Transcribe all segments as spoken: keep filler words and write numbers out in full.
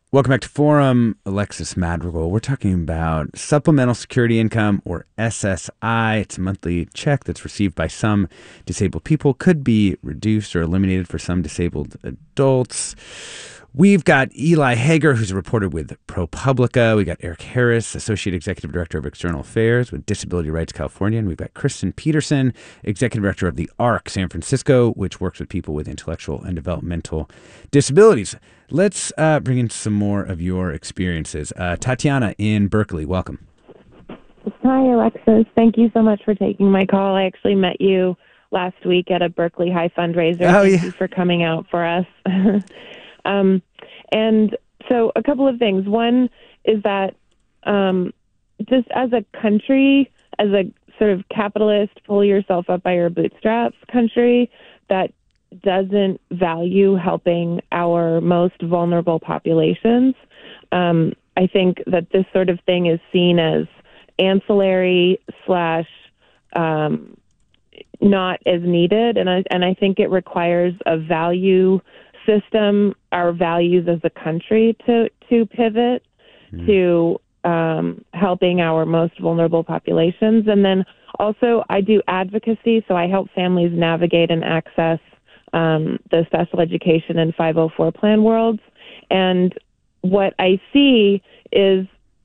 Welcome back to Forum. Alexis Madrigal. We're talking about supplemental security income, or S S I. It's a monthly check that's received by some disabled people, could be reduced or eliminated for some disabled adults. We've got Eli Hager, who's a reporter with ProPublica. We got Eric Harris, Associate Executive Director of External Affairs with Disability Rights California. And we've got Kristen Peterson, Executive Director of the ARC San Francisco, which works with people with intellectual and developmental disabilities. Let's uh, bring in some more of your experiences. Uh, Tatiana in Berkeley, welcome. Hi, Alexis. Thank you so much for taking my call. I actually met you last week at a Berkeley High fundraiser. Oh, Thank yeah. you for coming out for us. um, and so a couple of things. One is that um, just as a country, as a sort of capitalist, pull yourself up by your bootstraps country that doesn't value helping our most vulnerable populations, um, I think that this sort of thing is seen as ancillary slash um, not as needed, and I and I think it requires a value system, our values as a country, to to pivot mm. to um, helping our most vulnerable populations, and then also I do advocacy, so I help families navigate and access um, the special education and five oh four plan worlds, and what I see is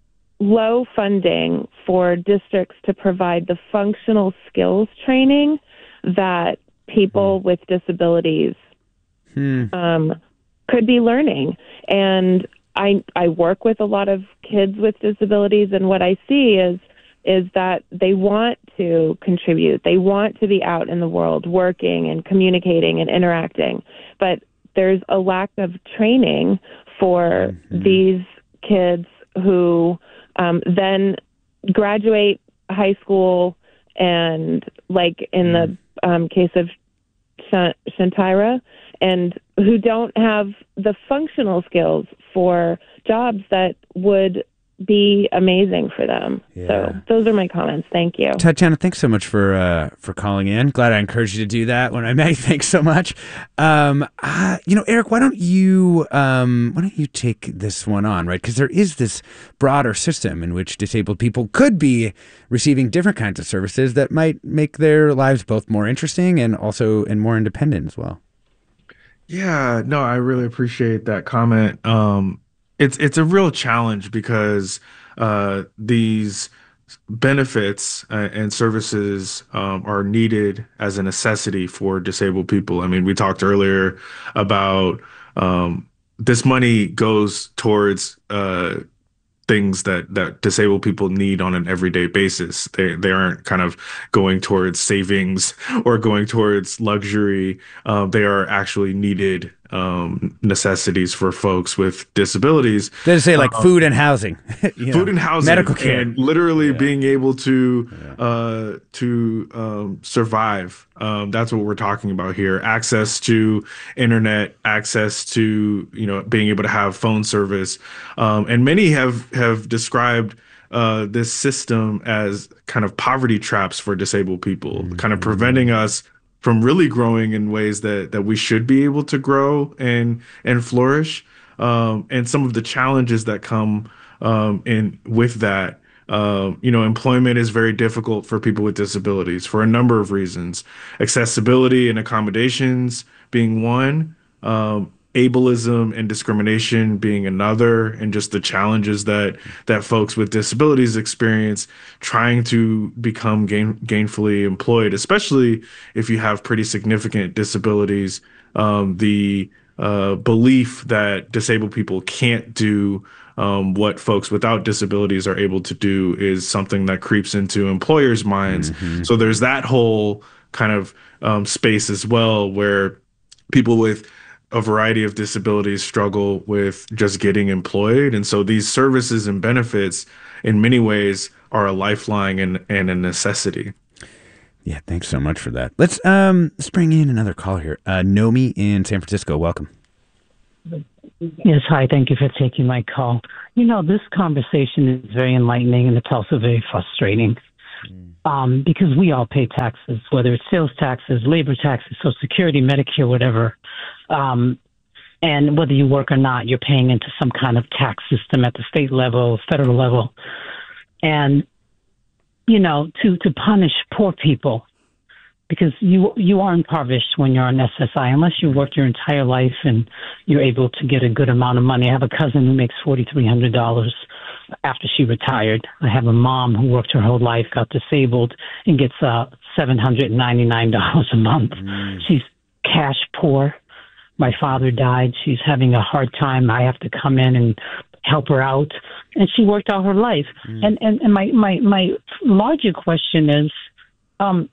low funding for districts to provide the functional skills training that people with disabilities hmm. um, could be learning. And I I work with a lot of kids with disabilities, and what I see is is that they want to contribute. They want to be out in the world working and communicating and interacting. But there's a lack of training for mm-hmm. these kids who um, then graduate high school and, like in mm. the um, case of Sh- Shantira, and who don't have the functional skills for jobs that would be amazing for them. Yeah. So those are my comments. Thank you. Tatiana, thanks so much for uh, for calling in. Glad I encouraged you to do that when I met you. Thanks so much. Um, uh, you know, Eric, why don't you um, why don't you take this one on, right? Because there is this broader system in which disabled people could be receiving different kinds of services that might make their lives both more interesting and also and more independent as well. Yeah, no, I really appreciate that comment. Um, It's it's a real challenge because uh, these benefits uh, and services um, are needed as a necessity for disabled people. I mean, we talked earlier about um, this money goes towards uh, things that that disabled people need on an everyday basis. They they aren't kind of going towards savings or going towards luxury. Uh, they are actually needed um, necessities for folks with disabilities. They say like um, food and housing, you food know, and housing, medical care, and literally yeah. being able to yeah. uh, to um, survive. Um, that's what we're talking about here. Access to internet, access to you know being able to have phone service, um, and many have have described uh, this system as kind of poverty traps for disabled people, mm-hmm. kind of preventing us from really growing in ways that that we should be able to grow and and flourish, um, and some of the challenges that come um, in with that. Um, you know, employment is very difficult for people with disabilities for a number of reasons. Accessibility and accommodations being one, um, ableism and discrimination being another, and just the challenges that that folks with disabilities experience trying to become gain, gainfully employed, especially if you have pretty significant disabilities. Um, the uh, belief that disabled people can't do Um, what folks without disabilities are able to do is something that creeps into employers' minds. Mm-hmm. So there's that whole kind of um, space as well, where people with a variety of disabilities struggle with just getting employed. And so these services and benefits in many ways are a lifeline and, and a necessity. Yeah, thanks so much for that. Let's um let's bring in another call here. Uh, Nomi in San Francisco, welcome. Yes, hi. Thank you for taking my call. You know, this conversation is very enlightening, and it's also very frustrating mm. um, because we all pay taxes, whether it's sales taxes, labor taxes, Social Security, Medicare, whatever. Um, And whether you work or not, you're paying into some kind of tax system at the state level, federal level. And, you know, to, to punish poor people, because you you are impoverished when you're on S S I, unless you work your entire life and you're able to get a good amount of money. I have a cousin who makes four thousand three hundred dollars after she retired. I have a mom who worked her whole life, got disabled, and gets uh, seven hundred ninety-nine dollars a month. Mm. She's cash poor. My father died. She's having a hard time. I have to come in and help her out. And she worked all her life. Mm. And, and, and my, my, my larger question is, um,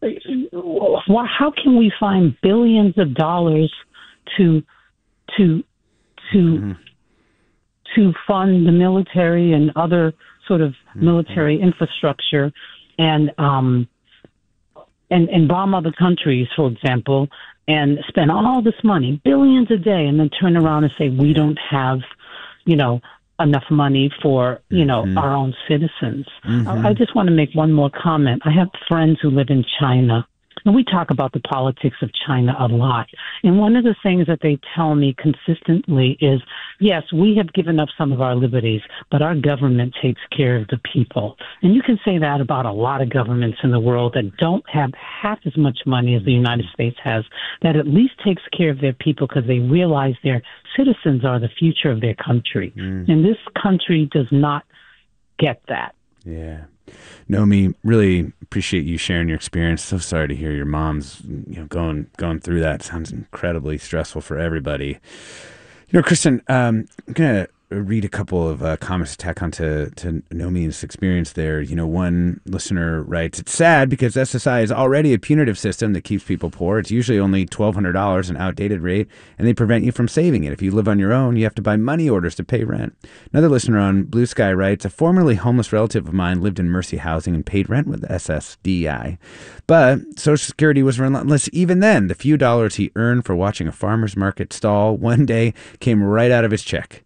how can we find billions of dollars to to to mm-hmm. to fund the military and other sort of mm-hmm. military infrastructure, and um and and bomb other countries, for example, and spend all this money, billions a day, and then turn around and say we don't have, you know, enough money for, you know, mm-hmm. our own citizens. Mm-hmm. I, I just want to make one more comment. I have friends who live in China, and we talk about the politics of China a lot. And one of the things that they tell me consistently is, yes, we have given up some of our liberties, but our government takes care of the people. And you can say that about a lot of governments in the world that don't have half as much money as the United States has, that at least takes care of their people because they realize their citizens are the future of their country. Mm. And this country does not get that. Yeah. Nomi, really appreciate you sharing your experience. So sorry to hear your mom's, you know, going going through that. Sounds incredibly stressful for everybody. You know, Kristen, um, I'm gonna read a couple of uh, comments to tack onto to Nomi's experience there. You know, one listener writes, "It's sad because S S I is already a punitive system that keeps people poor. It's usually only twelve hundred dollars, an outdated rate, and they prevent you from saving it. If you live on your own, you have to buy money orders to pay rent." Another listener on Blue Sky writes, "A formerly homeless relative of mine lived in Mercy Housing and paid rent with S S D I. But Social Security was relentless even then. The few dollars he earned for watching a farmer's market stall one day came right out of his check."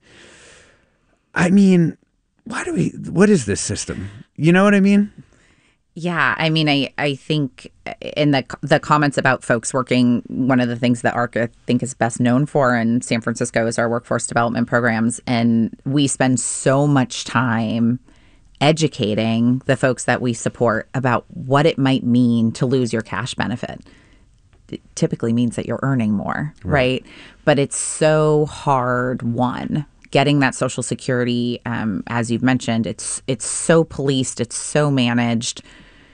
I mean, why do we, what is this system? You know what I mean? Yeah, I mean, I, I think in the the comments about folks working, one of the things that ARC, I think, is best known for in San Francisco is our workforce development programs. And we spend so much time educating the folks that we support about what it might mean to lose your cash benefit. It typically means that you're earning more, right? right? But it's so hard won. Getting that Social Security, um, as you've mentioned, it's it's so policed, it's so managed.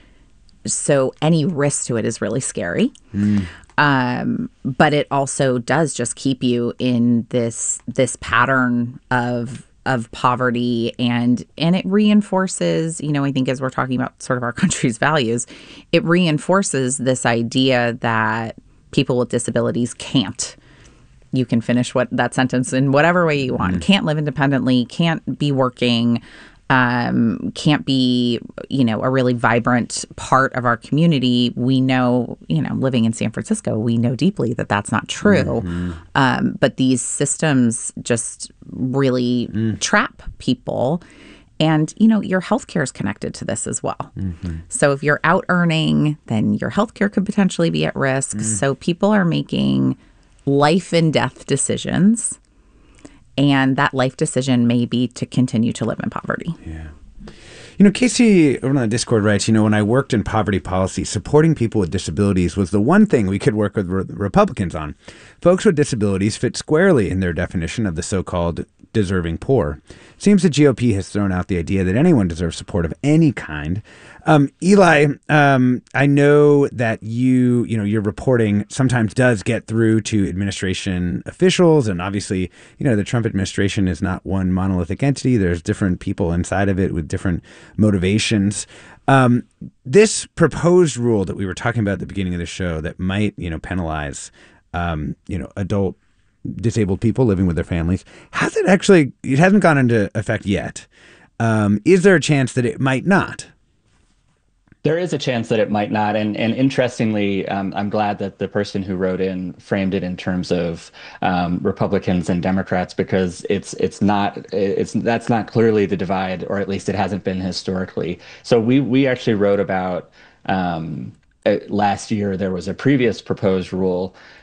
So any risk to it is really scary. Mm. Um, but it also does just keep you in this this pattern of of poverty, and and it reinforces, you know, I think as we're talking about sort of our country's values, it reinforces this idea that people with disabilities can't. You can finish what that sentence in whatever way you want. Mm. Can't live independently, can't be working, um, can't be, you know, a really vibrant part of our community. We know, you know, living in San Francisco, we know deeply that that's not true. Mm-hmm. Um, but these systems just really mm. trap people. And, you know, your healthcare is connected to this as well. Mm-hmm. So if you're out earning, then your healthcare could potentially be at risk. Mm. So people are making life and death decisions, and that life decision may be to continue to live in poverty. Yeah. You know, Casey over on the Discord writes, you know, when I worked in poverty policy, supporting people with disabilities was the one thing we could work with re- Republicans on. Folks with disabilities fit squarely in their definition of the so-called deserving poor. It seems the G O P has thrown out the idea that anyone deserves support of any kind. Um, Eli, um, I know that you, you know, your reporting sometimes does get through to administration officials, and obviously, you know, the Trump administration is not one monolithic entity. There's different people inside of it with different motivations. Um, this proposed rule that we were talking about at the beginning of the show that might, you know, penalize, um, you know, adult disabled people living with their families, has it actually, it hasn't gone into effect yet. Um, is there a chance that it might not? There is a chance that it might not. And and interestingly, um, I'm glad that the person who wrote in framed it in terms of um, Republicans and Democrats, because it's it's not it's that's not clearly the divide, or at least it hasn't been historically. So we we actually wrote about um, uh, last year there was a previous proposed rule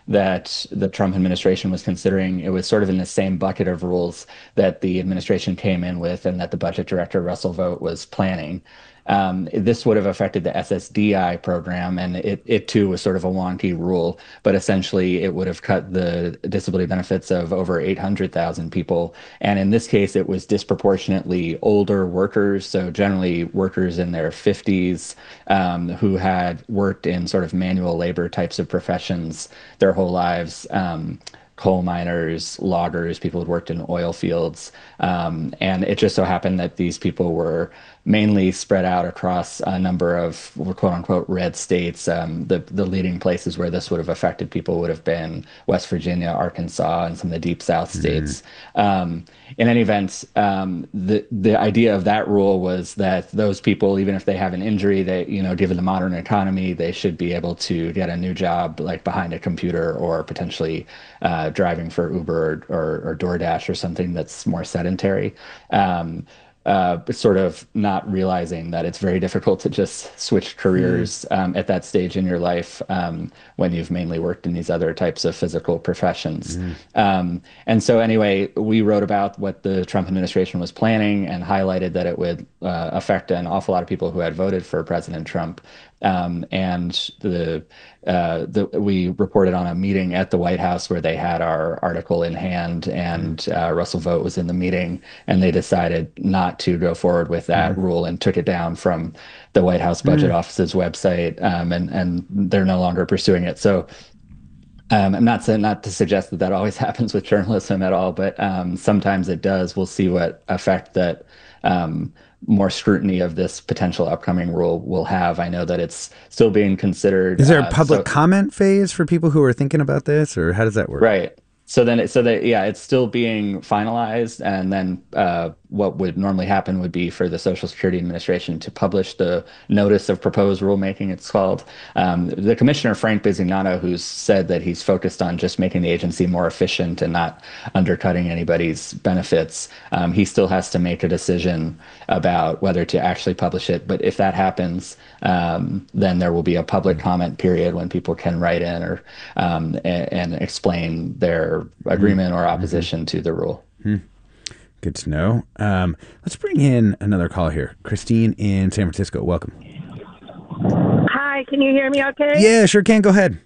that the Trump administration was considering. It was sort of in the same bucket of rules that the administration came in with and that the budget director, Russell Vought, was planning. Um, this would have affected the S S D I program, and it, it too was sort of a wonky rule, but essentially it would have cut the disability benefits of over eight hundred thousand people. And in this case, it was disproportionately older workers, so generally workers in their fifties um, who had worked in sort of manual labor types of professions their whole lives. Um, coal miners, loggers, people who'd worked in oil fields. Um, and it just so happened that these people were mainly spread out across a number of quote unquote red states. Um, the, the leading places where this would have affected people would have been West Virginia, Arkansas, and some of the deep South states. Mm. Um, in any event, um, the, the idea of that rule was that those people, even if they have an injury, they, you know, given the modern economy, they should be able to get a new job like behind a computer or potentially uh, driving for Uber or, or, or DoorDash or something that's more sedentary. Um, Uh, sort of not realizing that it's very difficult to just switch careers um, at that stage in your life um, when you've mainly worked in these other types of physical professions. Mm. Um, and so anyway, we wrote about what the Trump administration was planning and highlighted that it would uh, affect an awful lot of people who had voted for President Trump. Um, and the, uh, the we reported on a meeting at the White House where they had our article in hand, and uh, Russell Vought was in the meeting, and they decided not to go forward with that mm. rule and took it down from the White House Budget mm. Office's website, um, and and they're no longer pursuing it. So. Um, I'm not saying not to suggest that that always happens with journalism at all, but um, sometimes it does. We'll see what effect that um, more scrutiny of this potential upcoming rule will have. I know that it's still being considered. Is there a uh, public so, comment phase for people who are thinking about this, or how does that work? Right. So then, it, so that yeah, it's still being finalized, and then uh, what would normally happen would be for the Social Security Administration to publish the notice of proposed rulemaking. It's called um, the Commissioner Frank Bisignano, who's said that he's focused on just making the agency more efficient and not undercutting anybody's benefits. Um, he still has to make a decision about whether to actually publish it. But if that happens, um, then there will be a public comment period when people can write in or um, and, and explain their agreement or opposition mm-hmm. to the rule. Hmm. Good to know. Um, let's bring in another call here. Christine in San Francisco. Welcome. Hi, can you hear me okay? Yeah, sure can. Go ahead.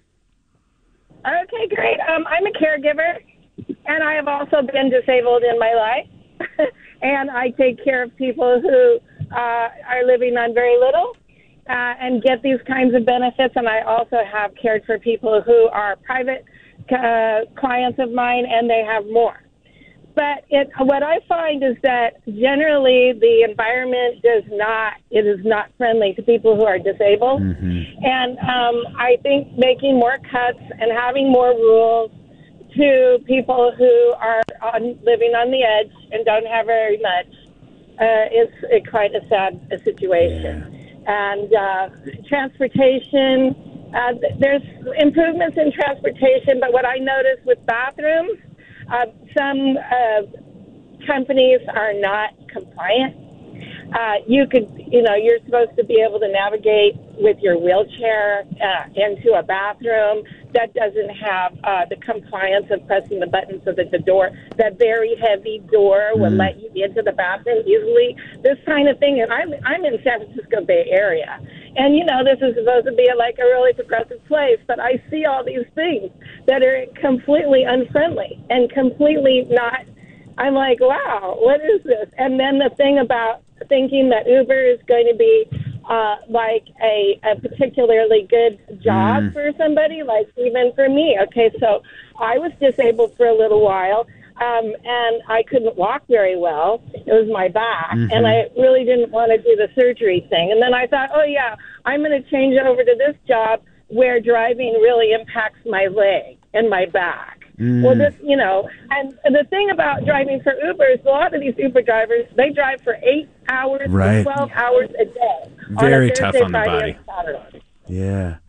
Okay, great. Um, I'm a caregiver, and I have also been disabled in my life. And I take care of people who uh, are living on very little uh, and get these kinds of benefits. And I also have cared for people who are private uh, clients of mine, and they have more. But it, what I find is that generally the environment does not, it is not friendly to people who are disabled. Mm-hmm. And um, I think making more cuts and having more rules to people who are on, living on the edge and don't have very much uh, is a, quite a sad a situation. Yeah. And uh, transportation, uh, there's improvements in transportation, but what I noticed with bathrooms, Uh, some uh, companies are not compliant. Uh, you could, you know, you're supposed to be able to navigate with your wheelchair uh, into a bathroom that doesn't have uh, the compliance of pressing the button so that the door, that very heavy door will mm. let you into the bathroom easily. This kind of thing. And I'm, I'm in San Francisco Bay Area. And, you know, this is supposed to be a, like a really progressive place, but I see all these things that are completely unfriendly and completely not, I'm like, wow, what is this? And then the thing about thinking that Uber is going to be uh, like a, a particularly good job mm. for somebody, like even for me. Okay, so I was disabled for a little while. Um, and I couldn't walk very well. It was my back, mm-hmm. and I really didn't want to do the surgery thing. And then I thought, oh, yeah, I'm going to change over to this job where driving really impacts my leg and my back. Mm. Well, this, you know, and the thing about driving for Uber is a lot of these Uber drivers, they drive for eight hours right. to twelve hours a day. Very on a tough Thursday, on the Friday, body. and Saturday. Yeah.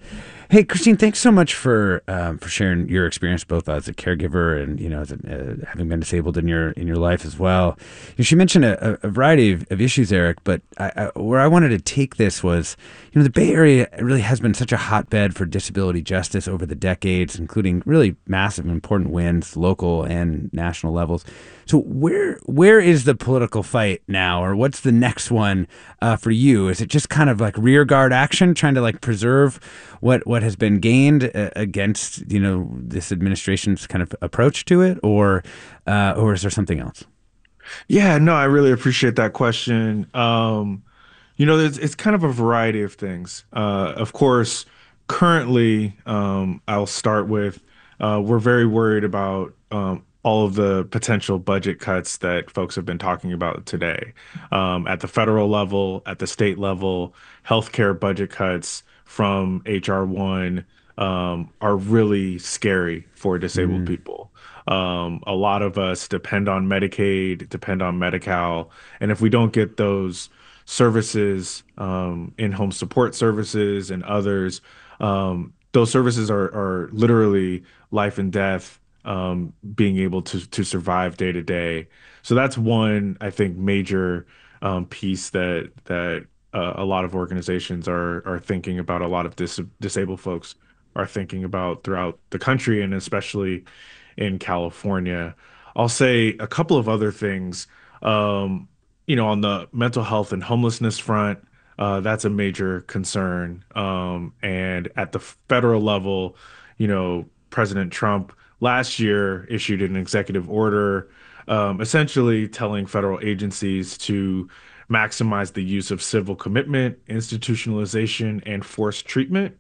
Hey, Christine, thanks so much for um, for sharing your experience, both as a caregiver and you know, as a, uh, having been disabled in your in your life as well. You know, she mentioned a, a variety of, of issues, Eric, but I, I, where I wanted to take this was, you know, the Bay Area really has been such a hotbed for disability justice over the decades, including really massive, important wins, local and national levels. So where where is the political fight now, or what's the next one uh, for you? Is it just kind of like rearguard action, trying to like preserve what what has been gained uh, against, you know, this administration's kind of approach to it, or uh, or is there something else? Yeah, no, I really appreciate that question. Um, you know, it's, it's kind of a variety of things. Uh, of course, currently, um, I'll start with uh, we're very worried about um, all of the potential budget cuts that folks have been talking about today um, at the federal level, at the state level. Healthcare budget cuts from H R one um, are really scary for disabled mm. people. Um, a lot of us depend on Medicaid, depend on Medi-Cal, and if we don't get those services, um, in-home support services and others, um, those services are, are literally life and death, um, being able to to survive day to day. So that's one, I think, major um, piece that that uh, a lot of organizations are are thinking about. A lot of dis- disabled folks are thinking about throughout the country, and especially in California. I'll say a couple of other things. Um, you know, on the mental health and homelessness front, uh, that's a major concern. Um, and at the federal level, you know, President Trump last year issued an executive order um, essentially telling federal agencies to maximize the use of civil commitment, institutionalization, and forced treatment.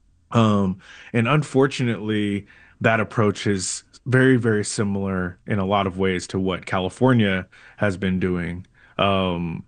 Um, and unfortunately, that approach is very, very similar in a lot of ways to what California has been doing. Um,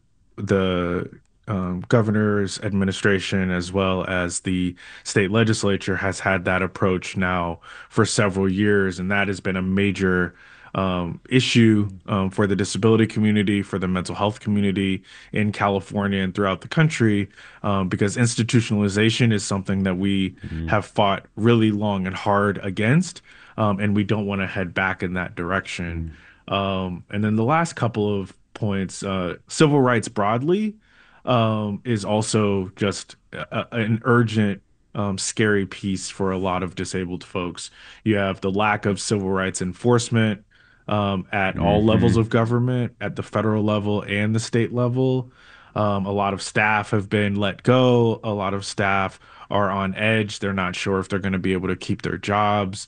the um, governor's administration, as well as the state legislature, has had that approach now for several years, and that has been a major um, issue um, for the disability community, for the mental health community in California and throughout the country, um, because institutionalization is something that we mm-hmm. have fought really long and hard against, um, and we don't want to head back in that direction. Mm-hmm. Um, and then the last couple of points, uh, civil rights broadly um, is also just a, an urgent, um, scary piece for a lot of disabled folks. You have the lack of civil rights enforcement um, at mm-hmm. all levels of government, at the federal level and the state level. Um, a lot of staff have been let go. A lot of staff are on edge. They're not sure if they're going to be able to keep their jobs.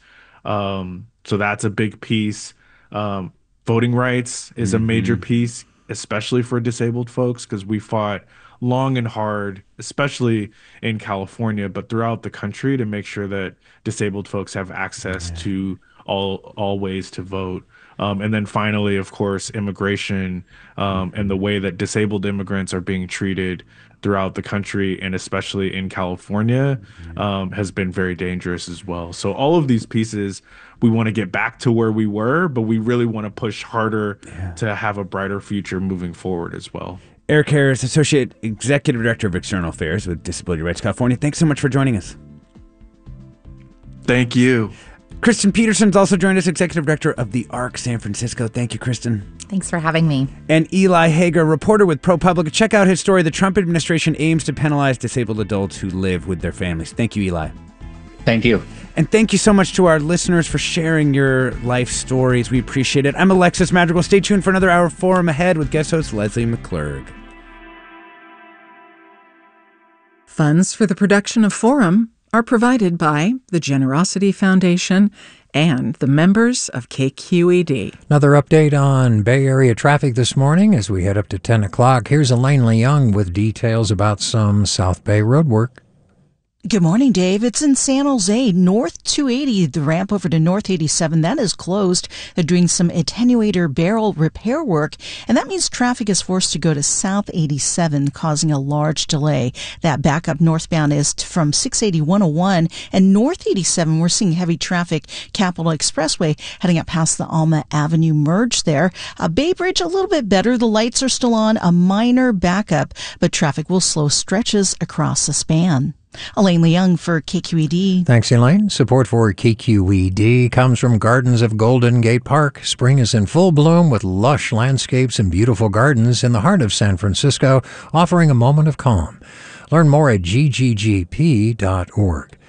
Um, so that's a big piece. Um, voting rights is mm-hmm. a major piece, especially for disabled folks, because we fought long and hard, especially in California, but throughout the country, to make sure that disabled folks have access yeah. to all all ways to vote. Um, and then finally, of course, immigration um, and the way that disabled immigrants are being treated throughout the country, and especially in California, um, has been very dangerous as well. So all of these pieces, we want to get back to where we were, but we really want to push harder yeah. to have a brighter future moving forward as well. Eric Harris, Associate Executive Director of External Affairs with Disability Rights California. Thanks so much for joining us. Thank you. Kristen Peterson's also joined us, Executive Director of the ARC San Francisco. Thank you, Kristen. Thanks for having me. And Eli Hager, reporter with ProPublica. Check out his story, The Trump Administration Aims to Penalize Disabled Adults Who Live with Their Families. Thank you, Eli. Thank you. And thank you so much to our listeners for sharing your life stories. We appreciate it. I'm Alexis Madrigal. Stay tuned for another hour of Forum ahead with guest host Leslie McClurg. Funds for the production of Forum are provided by the Generosity Foundation and the members of K Q E D. Another update on Bay Area traffic this morning as we head up to ten o'clock. Here's Elaine Leung with details about some South Bay road work. Good morning, Dave. It's in San Jose, North two eighty, the ramp over to North eighty-seven. That is closed. They're doing some attenuator barrel repair work, and that means traffic is forced to go to South eighty-seven, causing a large delay. That backup northbound is from six eighty, one oh one, and North eighty-seven, we're seeing heavy traffic. Capitol Expressway heading up past the Alma Avenue merge there. Uh, Bay Bridge, a little bit better. The lights are still on, a minor backup, but traffic will slow stretches across the span. Elaine Leung for K Q E D. Thanks, Elaine. Support for K Q E D comes from Gardens of Golden Gate Park. Spring is in full bloom with lush landscapes and beautiful gardens in the heart of San Francisco, offering a moment of calm. Learn more at g g g p dot org.